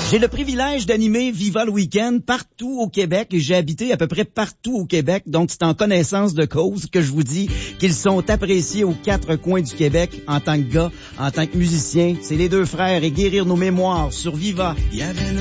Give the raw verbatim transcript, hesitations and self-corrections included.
J'ai le privilège d'animer Viva le week-end partout au Québec et j'ai habité à peu près partout au Québec. Donc, c'est en connaissance de cause que je vous dis qu'ils sont appréciés aux quatre coins du Québec en tant que gars, en tant que musicien. C'est les deux frères et guérir nos mémoires sur Viva.